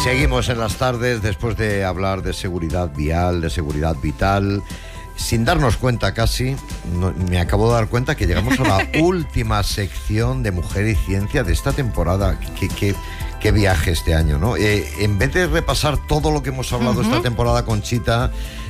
Seguimos en las tardes después de hablar de seguridad vial, de seguridad vital. Sin darnos cuenta casi, me acabo de dar cuenta que llegamos a la última sección de Mujer y Ciencia de esta temporada. Qué viaje este año, ¿no? En vez de repasar todo lo que hemos hablado esta temporada, Conchita,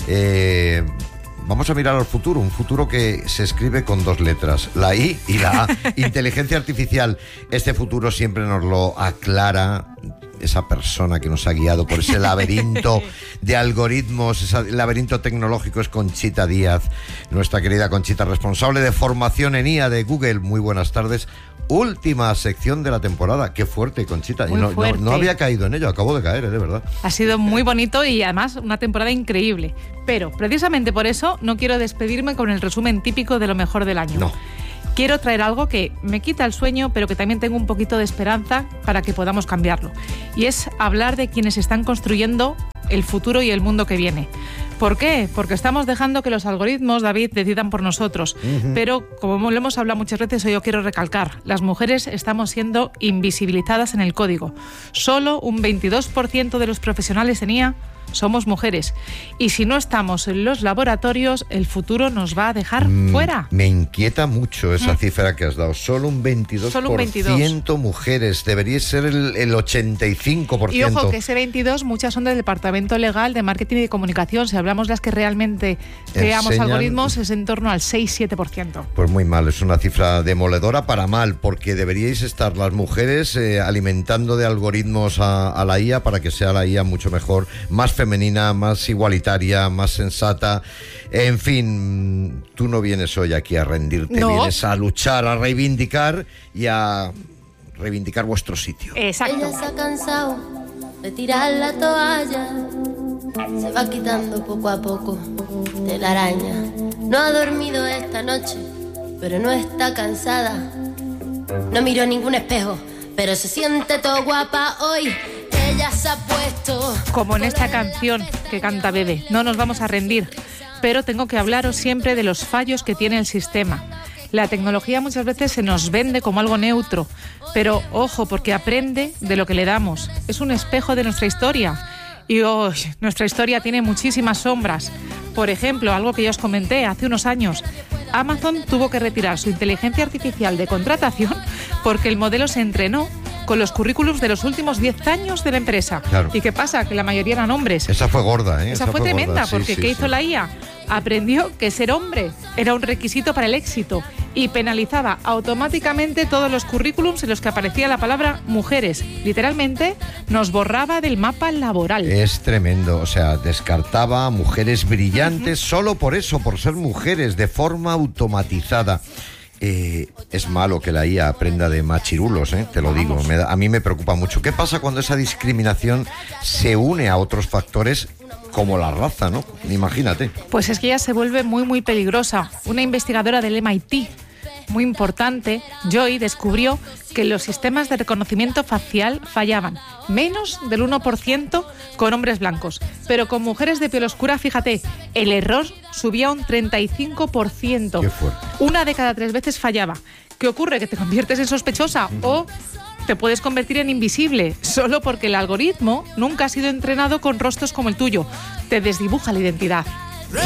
vamos a mirar al futuro, un futuro que se escribe con dos letras, la I y la A, inteligencia artificial. Este futuro siempre nos lo aclara esa persona que nos ha guiado por ese laberinto de algoritmos, ese laberinto tecnológico, es Conchita Díaz, nuestra querida Conchita, responsable de formación en IA de Google. Muy buenas tardes. Última sección de la temporada. Qué fuerte, Conchita. Muy fuerte. No había caído en ello, acabo de caer, de verdad. Ha sido muy bonito y además una temporada increíble. Pero precisamente por eso no quiero despedirme con el resumen típico de lo mejor del año. No. Quiero traer algo que me quita el sueño, pero que también tengo un poquito de esperanza para que podamos cambiarlo. Y es hablar de quienes están construyendo el futuro y el mundo que viene. ¿Por qué? Porque estamos dejando que los algoritmos, David, decidan por nosotros. Pero, como lo hemos hablado muchas veces, hoy yo quiero recalcar, las mujeres estamos siendo invisibilizadas en el código. Solo un 22% de los profesionales en IA somos mujeres. Y si no estamos en los laboratorios, el futuro nos va a dejar fuera. Me inquieta mucho esa cifra que has dado. Solo un 22%, Solo un 22%. Mujeres. Debería ser el 85%. Y ojo, que ese 22, muchas son del Departamento Legal de Marketing y de Comunicación. Si hablamos las que realmente creamos algoritmos, es en torno al 6-7%. Pues muy mal, es una cifra demoledora para mal, porque deberíais estar las mujeres alimentando de algoritmos a la IA para que sea la IA mucho mejor, más femenina, más igualitaria, más sensata. En fin, tú no vienes hoy aquí a rendirte, no. Vienes a luchar, a reivindicar y a reivindicar vuestro sitio. Exacto. Ella se ha cansado de tirar la toalla, se va quitando poco a poco de la araña. No ha dormido esta noche, pero no está cansada. No miró ningún espejo, pero se siente todo guapa hoy. Ella se ha puesto... Como en esta canción que canta Bebe, no nos vamos a rendir. Pero tengo que hablaros siempre de los fallos que tiene el sistema. La tecnología muchas veces se nos vende como algo neutro, pero ojo, porque aprende de lo que le damos. Es un espejo de nuestra historia. Y nuestra historia tiene muchísimas sombras. Por ejemplo, algo que ya os comenté hace unos años, Amazon tuvo que retirar su inteligencia artificial de contratación porque el modelo se entrenó con los currículums de los últimos 10 años de la empresa. Claro. ¿Y qué pasa? Que la mayoría eran hombres. Esa fue gorda, ¿eh? Esa fue tremenda, gorda. porque ¿qué hizo la IA? Aprendió que ser hombre era un requisito para el éxito y penalizaba automáticamente todos los currículums en los que aparecía la palabra mujeres. Literalmente nos borraba del mapa laboral. Es tremendo, o sea, descartaba mujeres brillantes solo por eso, por ser mujeres, de forma automatizada. Es malo que la IA aprenda de machirulos, te lo digo. A mí me preocupa mucho. ¿Qué pasa cuando esa discriminación se une a otros factores como la raza, ¿no? Imagínate. Pues es que ella se vuelve muy, muy peligrosa. Una investigadora del MIT, muy importante, Joy, descubrió que los sistemas de reconocimiento facial fallaban menos del 1% con hombres blancos. Pero con mujeres de piel oscura, fíjate, el error subía un 35%. Qué fuerte. 1 de cada 3 veces fallaba. ¿Qué ocurre? Que te conviertes en sospechosa o te puedes convertir en invisible solo porque el algoritmo nunca ha sido entrenado con rostros como el tuyo. Te desdibuja la identidad.